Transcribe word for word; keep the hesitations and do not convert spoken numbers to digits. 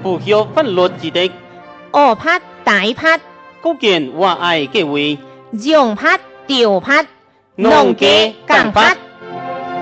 不晓法律之的， 恶拍大拍， 各件我爱嘅位， 让拍调拍， 农家共拍。